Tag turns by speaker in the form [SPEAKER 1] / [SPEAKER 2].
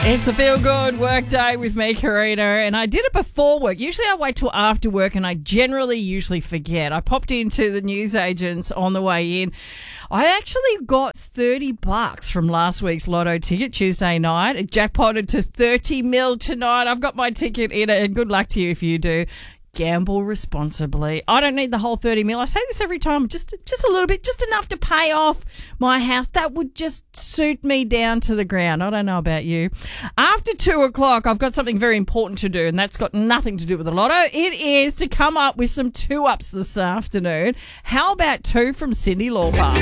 [SPEAKER 1] It's a feel-good work day with me, Karina, and I did it before work. Usually I wait till after work, and I usually forget. I popped into the newsagents on the way in. I actually got $30 from last week's lotto ticket Tuesday night. It jackpotted to 30 mil tonight. I've got my ticket in it, and good luck to you if you do. Gamble responsibly. I don't need the whole 30 mil. I say this every time, just a little bit, just enough to pay off my house. That would just suit me down to the ground. I don't know about you. After 2 o'clock, I've got something very important to do, and that's got nothing to do with the lotto. It is to come up with some 2-ups this afternoon. How about 2 from Cyndi Lauper?